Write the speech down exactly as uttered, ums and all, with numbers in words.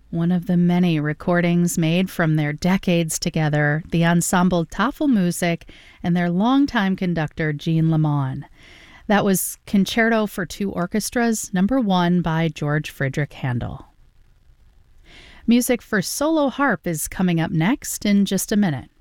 One of the many recordings made from their decades together, the ensemble Tafelmusik and their longtime conductor Jean Lamond. That was Concerto for Two Orchestras, number one by George Friedrich Handel. Music for solo harp is coming up next in just a minute.